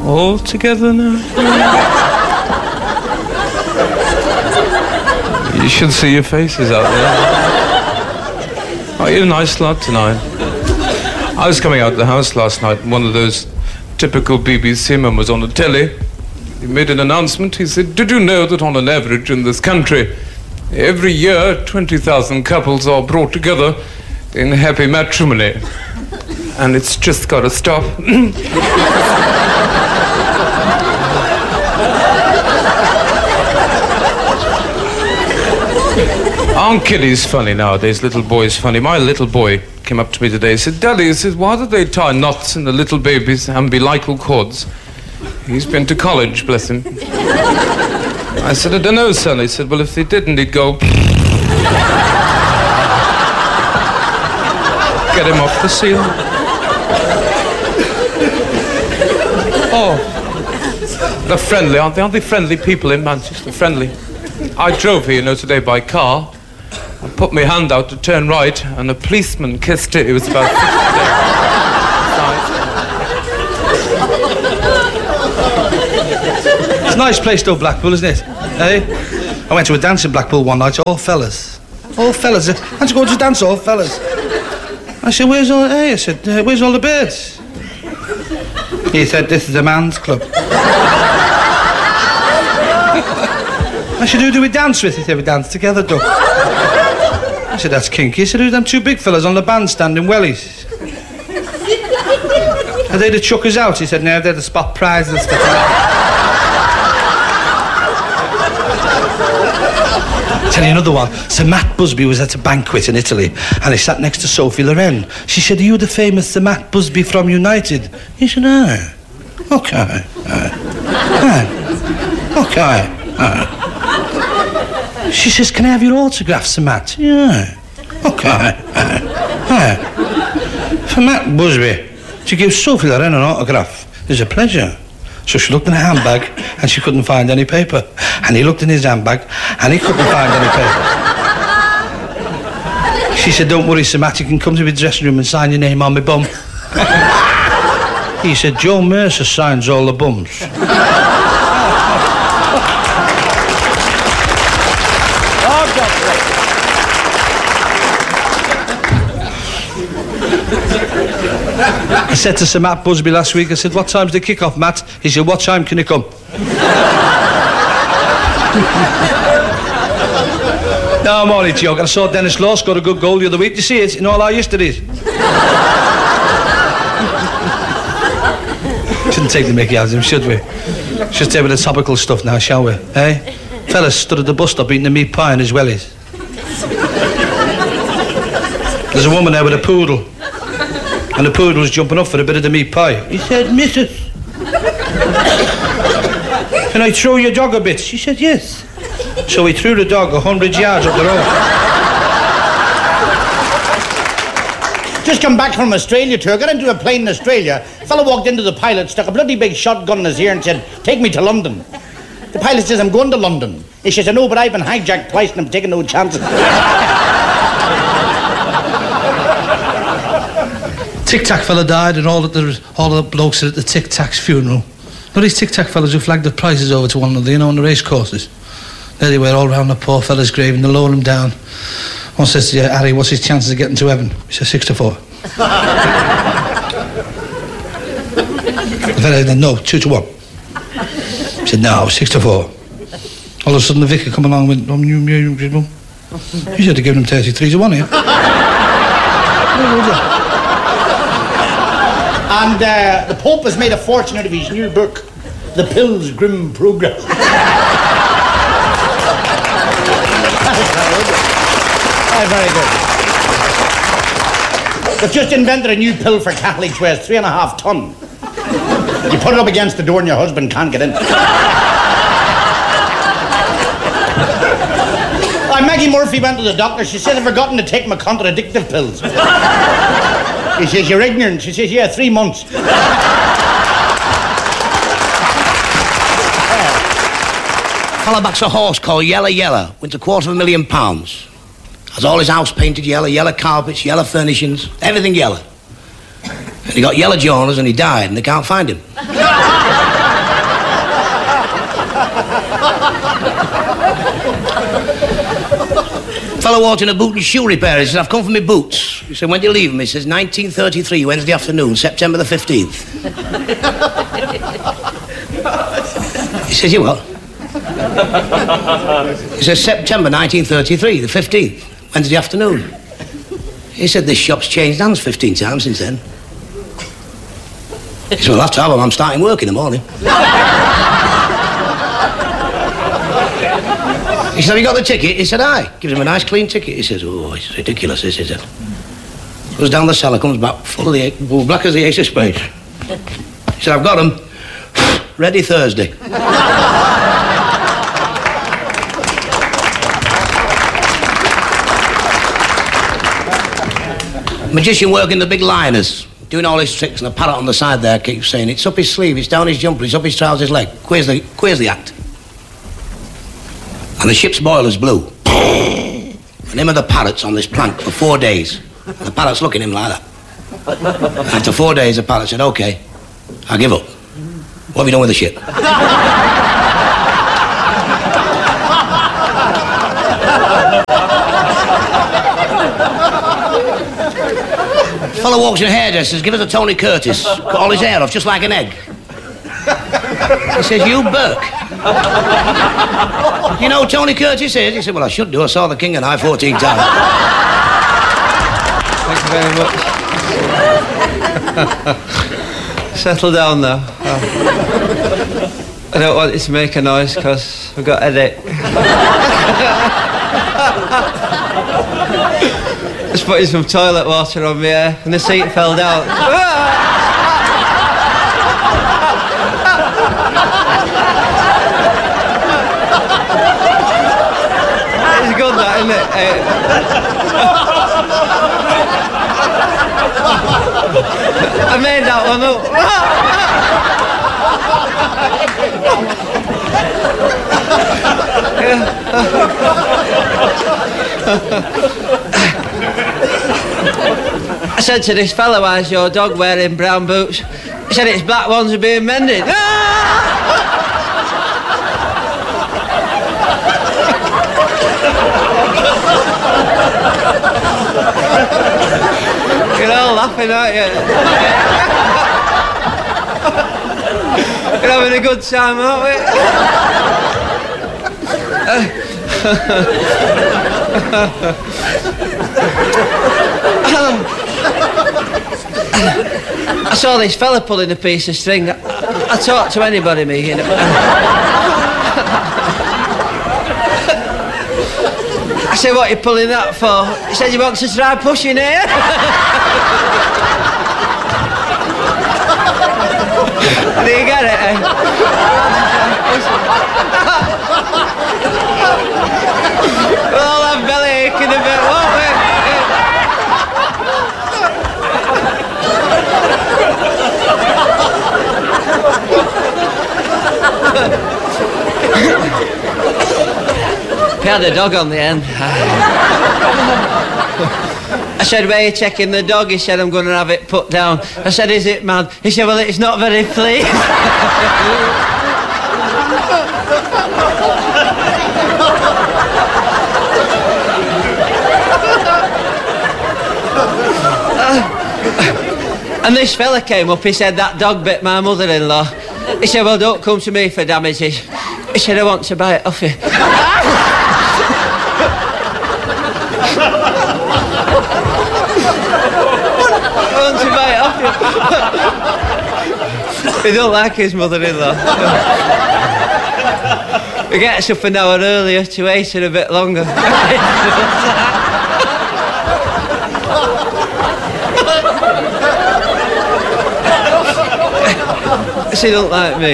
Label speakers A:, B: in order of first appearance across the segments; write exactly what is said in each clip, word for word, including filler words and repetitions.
A: All together now? You should see your faces out there. Oh, you're a nice lot tonight. I was coming out of the house last night, and one of those typical B B C men was on the telly. He made an announcement. He said, did you know that on an average in this country, every year twenty thousand couples are brought together in happy matrimony? And it's just got to stop. Aren't kiddies funny nowadays? Little boys funny. My little boy came up to me today and said, Daddy, he says, why do they tie knots in the little baby's umbilical cords? He's been to college, bless him. I said, I don't know, son. He said, well, if they didn't, he'd go... Get him off the ceiling. Oh, they're friendly, aren't they? Aren't they friendly people in Manchester? Friendly. I drove here, you know, today by car. I put my hand out to turn right, and a policeman kissed it. It was about fifty
B: It's a nice place, though, Blackpool, isn't it? Eh? I went to a dance in Blackpool one night, all fellas. All fellas. How'd you go to dance, all fellas? I said, where's all... Hey, I said, uh, where's all the birds? He said, this is a man's club. I said, who do we dance with? He said, we dance together, Duck. I said, that's kinky. He said, who's them two big fellas on the bandstand in Wellies? Are they the chuckers out? He said, no, they're the spot prizes. Tell you another one. Sir Matt Busby was at a banquet in Italy, and he sat next to Sophie Loren. She said, are you the famous Sir Matt Busby from United? He said, aye. Okay. Aye. Aye. Okay. Aye. She says, can I have your autograph, Sir Matt? Yeah. Okay. Aye. Aye. For Matt Busby to give Sophie Loren an autograph is a pleasure. So she looked in her handbag, and she couldn't find any paper. And he looked in his handbag, and he couldn't find any paper. She said, don't worry, Sir Matt, you can come to my dressing room and sign your name on my bum. He said, Joe Mercer signs all the bums. I said to Sir Matt Busby last week, I said, what time's the kick-off, Matt? He said, what time can you come? No, I'm only joking. I saw Dennis Law score a good goal the other week. Did you see it in all our yesterday's? Shouldn't take the mickey out of him, should we? Should stay with the topical stuff now, shall we? Eh? Fellas stood at the bus stop eating a meat pie and his wellies. There's a woman there with a poodle. And the poodle was jumping up for a bit of the meat pie. He said, Missus, can I throw your dog a bit? She said, yes. So he threw the dog a hundred yards up the road.
C: Just come back from Australia tour, got into a plane in Australia. A fellow walked into the pilot, stuck a bloody big shotgun in his ear and said, take me to London. The pilot says, I'm going to London. He says, I know, but I've been hijacked twice and I'm taking no chances.
B: Tic Tac fella died, and all the all the blokes at the Tic Tac's funeral. Know these Tic Tac fellas who flagged the prices over to one another, you know, on the race courses? There they were, all round the poor fella's grave, and they lowered him down. One says to you, Harry, what's his chances of getting to heaven? He says, six to four. The fella said, no, two to one. He said, no, six to four. All of a sudden, the vicar come along and went, he should have given him thirty-three to one here.
C: And uh, the Pope has made a fortune out of his new book, The Pilgrim Progress. Very good. They've just invented a new pill for Catholics, weighs three and a half ton. You put it up against the door and your husband can't get in. uh, Maggie Murphy went to the doctor. She said, I've forgotten to take my contradictive pills. He says, you're ignorant. She says, yeah, three months. A
D: fella backs a horse called Yellow Yellow, wins a quarter of a million pounds. Has all his house painted yellow, yellow carpets, yellow furnishings, everything yellow. And he got yellow jaundice and he died and they can't find him. fellow walked in a boot and shoe repair. He said, I've come for my boots. He said, when do you leave them? He says, nineteen thirty-three, Wednesday afternoon, September the fifteenth. He says, you what? He says, September nineteen thirty-three, the fifteenth, Wednesday afternoon. He said, this shop's changed hands fifteen times since then. He said, well, I'll have to have them. I'm starting work in the morning. He said, have you got the ticket? He said, aye. Gives him a nice clean ticket. He says, oh, it's ridiculous, this, he said. Goes down the cellar, comes back, full of the, well, black as the ace of spades. He said, I've got them. Ready Thursday. Magician working the big liners, doing all his tricks, and the parrot on the side there keeps saying, it's up his sleeve, it's down his jumper, it's up his trousers leg. Queers the, queers the act. And the ship's boiler's blue. And him and the parrot's on this plank for four days. And the parrot's looking at him like that. And after four days, the parrot said, OK, I give up. What have you done with the ship? Fellow walks in a hairdresser's, give us a Tony Curtis. Cut all his hair off just like an egg. He says, you Burke. You know who Tony Curtis is? He said, well, I should do. I saw the King and I fourteen times.
E: Thank you very much. Settle down now. Oh. I don't want you to make a noise because I've got a headache. Just putting some toilet water on my hair and the seat fell down. It's good, that, isn't it? I made that one up. I said to this fellow, why is your dog wearing brown boots? He said, its black ones are being mended. You're all laughing, aren't you? We're having a good time, aren't we? I saw this fella pulling a piece of string. I, I talk to anybody, me, you know. I said, what are you pulling that for? He said, you want to try pushing here? Do you get it, eh? We'll all have belly aching a bit, won't we? He had a dog on the end. I said, where are you checking the dog? He said, I'm going to have it put down. I said, is it mad? He said, well, it's not very pleased. And this fella came up, he said, that dog bit my mother-in-law. He said, well, don't come to me for damages. He said, I want to buy it off you. I want to buy it off you. He don't like his mother-in-law. He gets up an hour earlier to wait her a bit longer. She don't like me.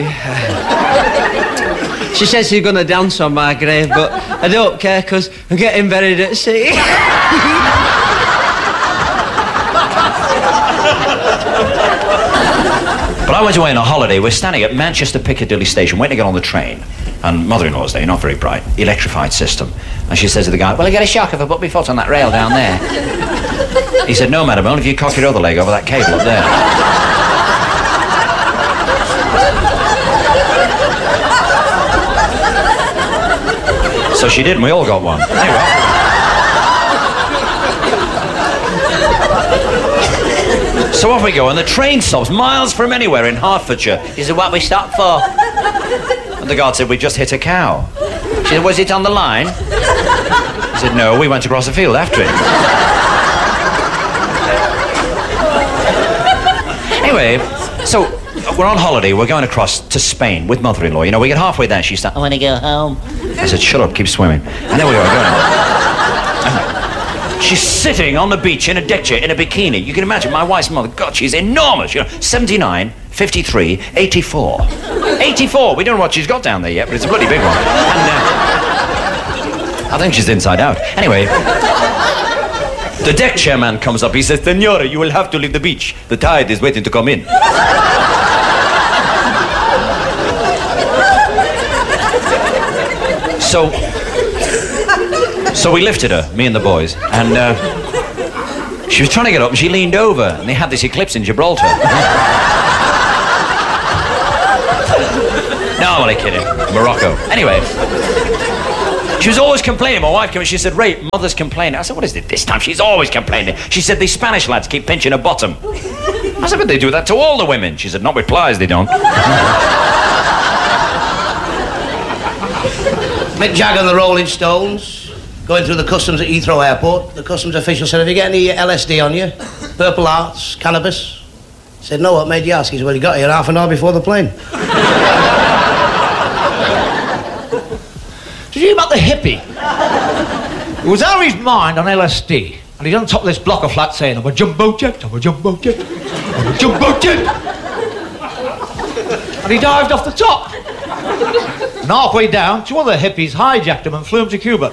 E: She says she's going to dance on my grave, but I don't care because I'm getting buried at sea.
F: But I went away on a holiday. We're standing at Manchester Piccadilly station waiting to get on the train. And mother-in-law's there, not very bright, electrified system. And she says to the guy, well, I get a shock if I put my foot on that rail down there. He said, no, madam, only if you cock your other leg over that cable up there. So she did, and we all got one. Anyway. So off we go, and the train stops miles from anywhere in Hertfordshire. He said, what we stopped for? And the guard said, we just hit a cow. She said, was it on the line? He said, no, we went across the field after it. Anyway, so we're on holiday, we're going across to Spain with mother-in-law. You know, we get halfway there, she's like, I want to go home. I said, shut up, keep swimming. And there we go, we're going. She's sitting on the beach in a deck chair, in a bikini. You can imagine, my wife's mother, God, she's enormous, you know, seventy-nine, fifty-three, eighty-four. eighty-four, we don't know what she's got down there yet, but it's a bloody big one. And, uh, I think she's inside out. Anyway, the deck chairman comes up, he says, Senora, you will have to leave the beach. The tide is waiting to come in. So... So we lifted her, me and the boys, and uh, she was trying to get up and she leaned over and they had this eclipse in Gibraltar. No, I'm only kidding. Morocco. Anyway, she was always complaining. My wife came and she said, Ray, mother's complaining. I said, what is it this time? She's always complaining. She said, these Spanish lads keep pinching her bottom. I said, but they do that to all the women. She said, not with pliers, they don't.
D: Mick Jagger and the Rolling Stones. Going through the customs at Heathrow Airport, the customs official said, have you got any L S D on you? Purple hearts, cannabis? He said, no, what made you ask? He said, well, you got here half an hour before the plane.
G: Did you hear about the hippie? He was out of his mind on L S D, and he's on top of this block of flats saying, I'm a jumbo jet, I'm a jumbo jet, I'm a jumbo jet. And he dived off the top. And halfway down, two other hippies hijacked him and flew him to Cuba.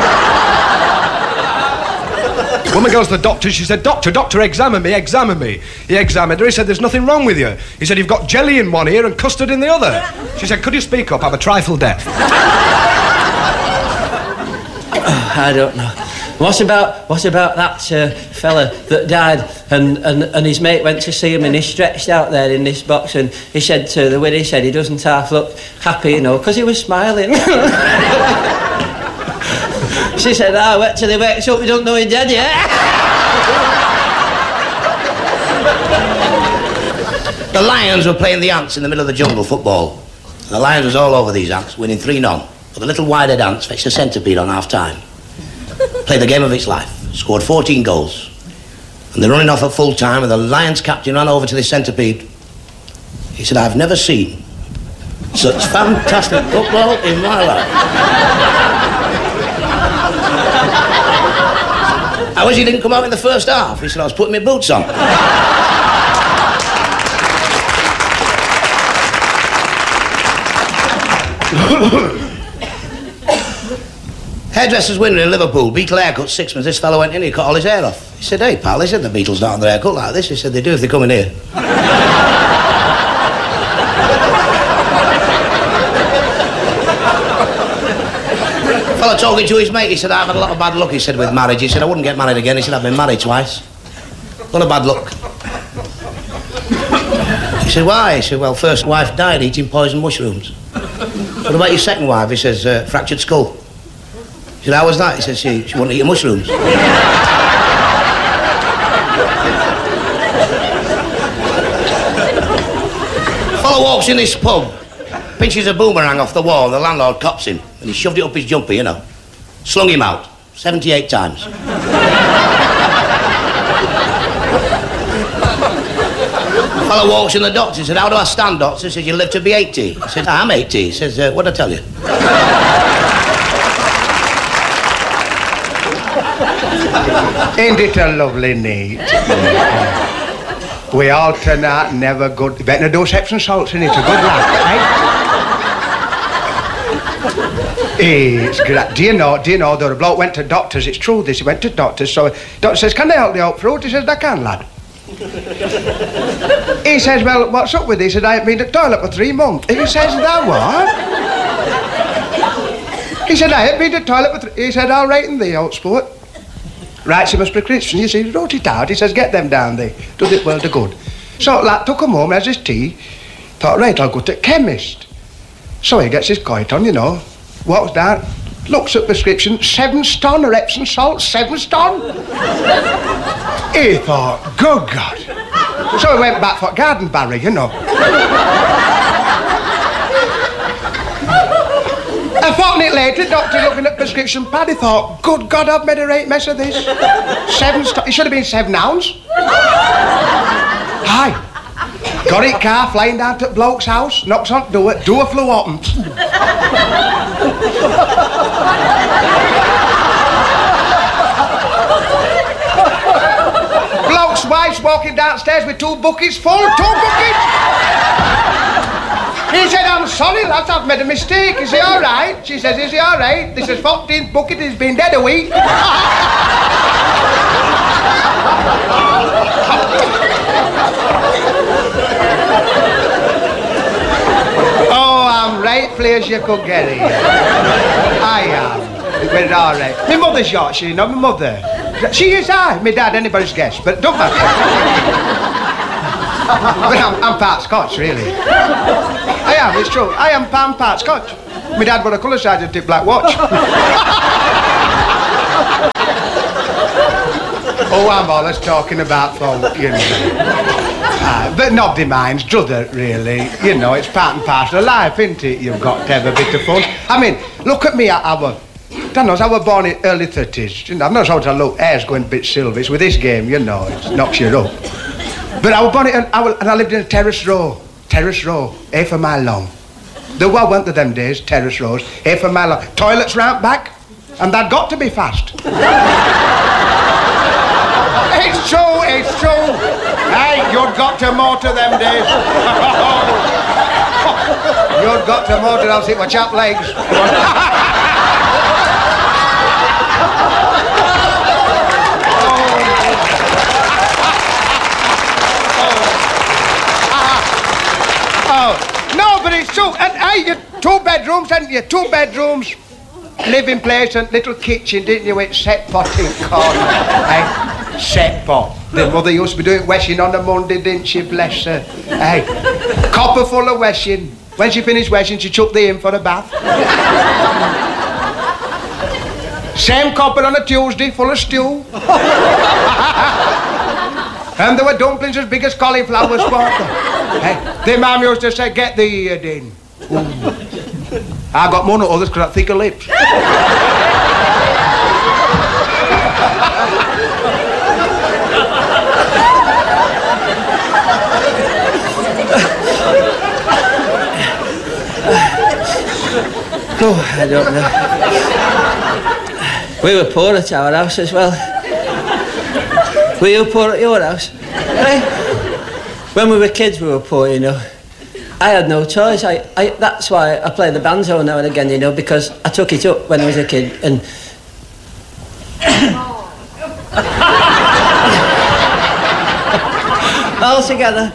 H: Woman goes to the doctor, she said, Doctor, doctor, examine me, examine me. He examined her, he said, there's nothing wrong with you. He said, you've got jelly in one ear and custard in the other. She said, could you speak up? I'm a trifle deaf.
I: I don't know. What about what about that uh, fella that died and, and, and his mate went to see him and he's stretched out there in this box and he said to the widow, he said he doesn't half look happy, you know, because he was smiling. She said, I oh, wait till he wakes up, we don't know he's dead yet.
D: The Lions were playing the Ants in the middle of the jungle football. And the Lions was all over these Ants, winning three none. But the little wide-head Ants fetched a centipede on half-time. Played the game of its life, scored fourteen goals. And they're running off at full time, and the Lions captain ran over to the centipede. He said, I've never seen such fantastic football in my life. I wish he didn't come out in the first half. He said, I was putting my boots on. Hairdresser's winner in Liverpool, Beatle haircut, sixpence. This fellow went in, he cut all his hair off. He said, hey, pal, he said, the Beatles don't have their haircut like this. He said, they do if they come in here. Fellow talking to his mate, he said, I've had a lot of bad luck, he said, with marriage. He said, I wouldn't get married again. He said, I've been married twice. A lot of bad luck. He said, why? He said, well, first wife died eating poisoned mushrooms. What about your second wife? He says, uh, fractured skull. He said, how was that? He said, she, she wouldn't eat mushrooms. Fellow walks in this pub, pinches a boomerang off the wall, and the landlord cops him, and he shoved it up his jumper, you know. Slung him out, seventy-eight times. Fellow walks in the doctor, he said, how do I stand, doctor? He said, you live to be eighty. He said, I'm eighty. He says, uh, what'd I tell you?
J: Ain't it a lovely night? We all turn out never good. You better do Epsom salts in it, a good laugh, eh? It's great. Do you know, do you know, the bloke went to doctors, it's true this, he went to doctors, so doctor says, can I help you out fruit? He says, I can, lad. He says, well, what's up with this? He said, I ain't been to the toilet for three months. He says, that what? He said, I ain't been to the toilet for three... He said, I'll rate in the old sport. Writes him a prescription, you see, he wrote it out. He says, get them down there. Does it well to good. So, lad took him home, has his tea. Thought, right, I'll go to the chemist. So he gets his coit on, you know. Walks down, looks at prescription, seven stone of Epsom salt, seven stone. He thought, good God. So he went back for garden barry, you know. A fortnight later, doctor looking at prescription pad, he thought, good God, I've made a right mess of this. Seven stone, it should have been seven ounce. Aye. Got it car, flying down to the bloke's house, knocks on the door, door flew open. Bloke's wife's walking downstairs with two buckets full, two buckets! He said, I'm sorry, lads, I've made a mistake. Is he all right? She says, is he all right? This is fourteenth bucket, he's been dead a week. Oh, I'm right place you could get here. I am. But all right. My mother's Yorkshire, you know, my mother. She is I. My dad, anybody's guess, but don't matter. But I'm, I'm part Scotch, really. I am, it's true. I am pan part Scotch. My dad wore a colour sergeant tip black watch. Oh, I'm always talking about folk, you know. Uh, but nobody minds, druther, really. You know, it's part and parcel of life, isn't it? You've got to have a bit of fun. I mean, look at me, I, I was... I know, I was born in early thirties. You know, I'm not sure to look, hair's going a bit silver. It's with this game, you know, it knocks you up. But I was born in, I was, and I lived in a terrace row. Terrace row, half a mile long. There were, weren't there, them days, terrace rows, half a mile long. Toilets round back, and they'd got to be fast. It's true, it's true. Hey, you'd got to motor them days. You'd got to motor, else it were chap legs. Oh, no, but it's true. And hey, you two bedrooms, hadn't you? Two bedrooms, living place and little kitchen, didn't you? With set pot in corner. Hey, set pot. The mother used to be doing washing on a Monday, didn't she? Bless her. Hey, copper full of washing. When she finished washing, she chucked the in for a bath. Same copper on a Tuesday, full of stew. And there were dumplings as big as cauliflower water. Hey, the mum used to say, get the ear in. Ooh. I got more than others because I got thicker lips.
I: Oh, I don't know. We were poor at our house as well. Were you poor at your house? Hey? When we were kids, we were poor, you know. I had no choice. I, I, that's why I play the banjo now and again, you know, because I took it up when I was a kid and... All together.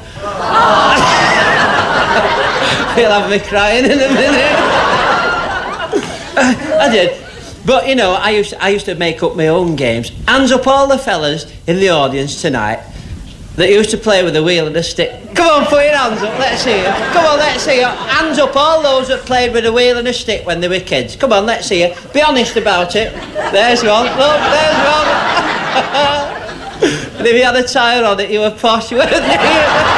I: You'll have me crying in a minute. I did. But, you know, I used, to, I used to make up my own games. Hands up all the fellas in the audience tonight that used to play with a wheel and a stick. Come on, put your hands up, let's see you. Come on, let's see you. Hands up all those that played with a wheel and a stick when they were kids. Come on, let's see you. Be honest about it. There's one. Look, there's one. And if you had a tyre on it, you were posh, weren't you?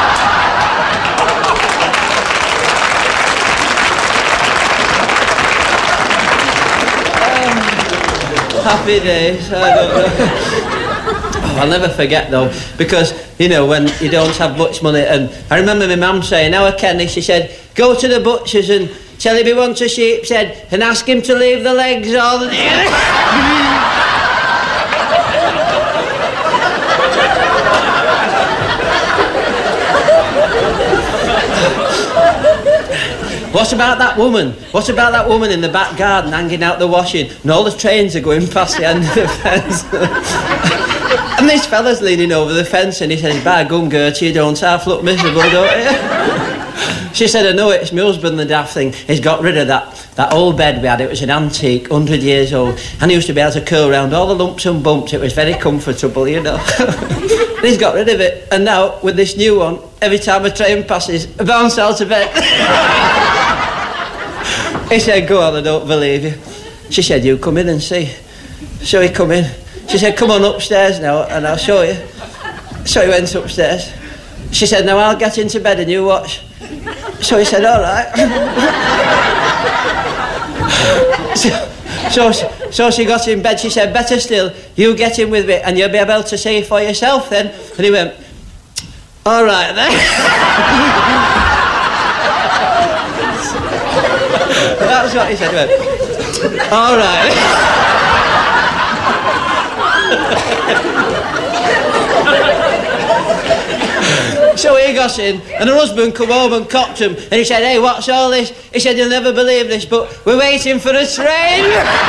I: Happy days, I don't know. Oh, I'll never forget though, because, you know, when you don't have much money, and I remember my mum saying, "Now, Kenny," she said, "go to the butcher's and tell him he wants a sheep's head and ask him to leave the legs on." What about that woman? What about that woman in the back garden hanging out the washing and all the trains are going past the end of the fence? And this fella's leaning over the fence and he says, "By gum, Gertie, you don't half look miserable, don't you?" She said, "I know, it's my husband, the daft thing. He's got rid of that, that old bed we had. It was an antique, one hundred years old. And he used to be able to curl around all the lumps and bumps. It was very comfortable, you know." And he's got rid of it. And now, with this new one, every time a train passes, I bounce out of bed. He said, "Go on, I don't believe you. She said, you come in and see. So he come in. She said, come on upstairs now and I'll show you. So he went upstairs. She said, now I'll get into bed and you watch. So he said, all right. so, so, so she got in bed. She said, better still, you get in with me and you'll be able to see for yourself then. And he went, all right then. That's what he said. He went, all right. So he got in, and her husband come home and copped him, and he said, hey, what's all this? He said, you'll never believe this, but we're waiting for a train.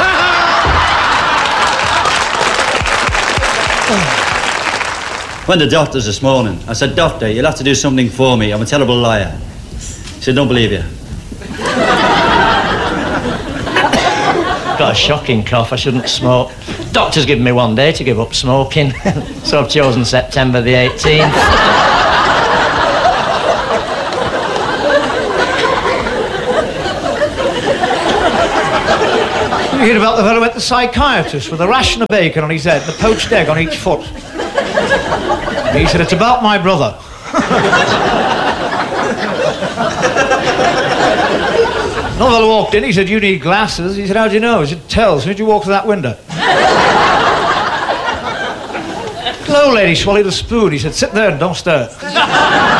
K: Went to the doctor's this morning. I said, doctor, you'll have to do something for me. I'm a terrible liar. He said, don't believe you.
G: Got a shocking cough, I shouldn't smoke. Doctor's given me one day to give up smoking, so I've chosen September the eighteenth. You heard about the fellow at the psychiatrist with a ration of bacon on his head, the poached egg on each foot. He said, it's about my brother. Another fellow walked in, he said, you need glasses. He said, how do you know? He said, tell, as soon as you walk to that window. Hello, lady, swallowed a spoon. He said, sit there and don't stir.